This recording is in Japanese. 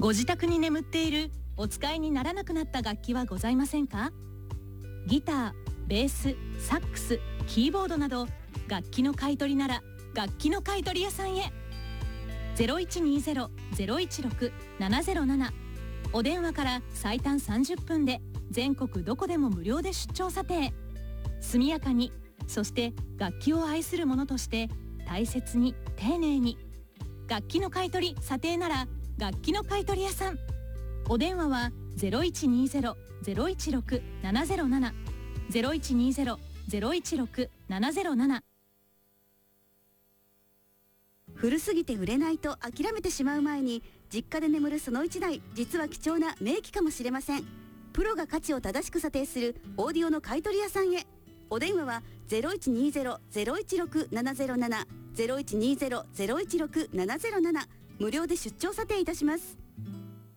ご自宅に眠っているお使いにならなくなった楽器はございませんか？ギター、ベース、サックス、キーボードなど楽器の買い取りなら楽器の買い取り屋さんへ。 0120-016-707 お電話から最短30分で全国どこでも無料で出張査定。速やかに、そして楽器を愛する者として大切に丁寧に。楽器の買い取り査定なら楽器の買い取り屋さん。お電話は 0120-016-707 0120-016-707。 古すぎて売れないと諦めてしまう前に、実家で眠るその1台、実は貴重な名機かもしれません。プロが価値を正しく査定するオーディオの買い取り屋さんへ。お電話は 0120-016-707 0120-016-707 無料で出張査定いたします。